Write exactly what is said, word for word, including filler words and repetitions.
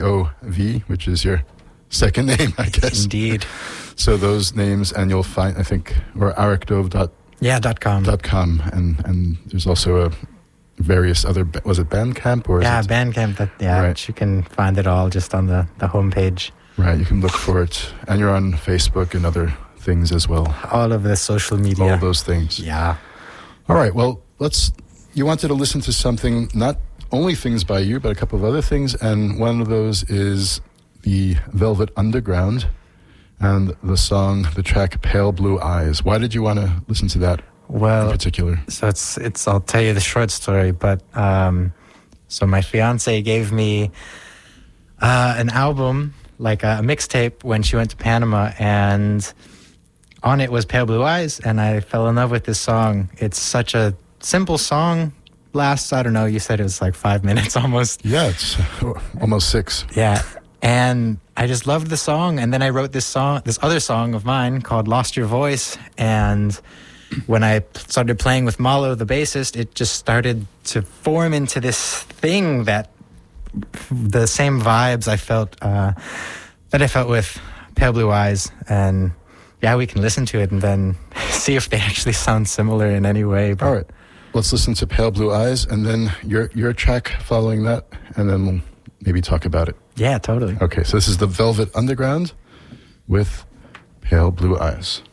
O V, which is your second name, I guess. Indeed. So those names, and you'll find, I think, or arakdove dot Yeah, dot com. Dot com, and and there's also a various other, was it Bandcamp or is yeah it? Bandcamp. That yeah, Right. you can find it all just on the the homepage. Right, you can look for it, and you're on Facebook and other things as well. All of the social media. All those things. Yeah. All right, well, let's. You wanted to listen to something, not only things by you, but a couple of other things, and one of those is the Velvet Underground and the song, the track "Pale Blue Eyes." Why did you want to listen to that Well, in particular? So it's it's. I'll tell you the short story, but um, so my fiance gave me uh, an album, like a mixtape, when she went to Panama, and on it was Pale Blue Eyes, and I fell in love with this song. It's such a simple song. Lasts, I don't know, you said it was like five minutes almost. Yeah, it's almost six. Yeah. And I just loved the song. And then I wrote this song, this other song of mine called Lost Your Voice. And when I started playing with Malo, the bassist, it just started to form into this thing that the same vibes I felt, uh, that I felt with Pale Blue Eyes. And yeah, we can listen to it and then see if they actually sound similar in any way. But All right, let's listen to Pale Blue Eyes, and then your your track following that, and then we'll maybe talk about it. yeah, totally. Okay, so this is the Velvet Underground with Pale Blue Eyes.